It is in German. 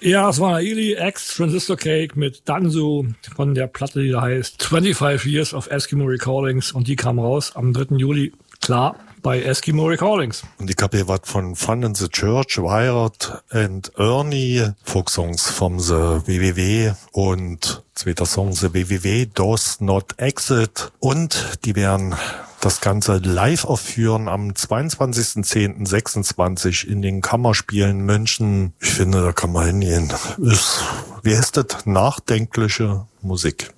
Ja, es war Ili X Transistor Cake mit Danzu von der Platte, die da heißt 25 Years of Eskimo Recordings, und die kam raus am 3. Juli, klar, bei Eskimo Recordings. Und ich habe hier was von Fun in the Church, Wired and Ernie, Folksongs vom The WWW und zweiter Song The WWW Does Not Exit, und die werden das Ganze live aufführen am 22.10.26 in den Kammerspielen München. Ich finde, da kann man hingehen. Wie heißt das? Nachdenkliche Musik.